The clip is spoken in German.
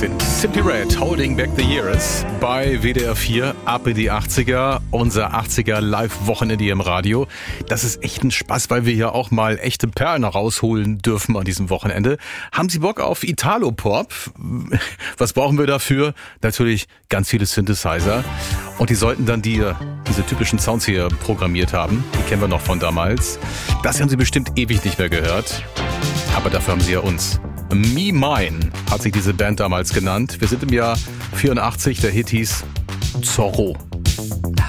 sind Simply Red, Holding Back the Years bei WDR 4, ab in die 80er, unser 80er Live-Wochenende hier im Radio. Das ist echt ein Spaß, weil wir ja auch mal echte Perlen rausholen dürfen an diesem Wochenende. Haben Sie Bock auf Italo-Pop? Was brauchen wir dafür? Natürlich ganz viele Synthesizer. Und die sollten dann diese typischen Sounds hier programmiert haben. Die kennen wir noch von damals. Das haben Sie bestimmt ewig nicht mehr gehört. Aber dafür haben Sie ja uns. Me Mine hat sich diese Band damals genannt. Wir sind im Jahr 84, der Hit hieß Zorro.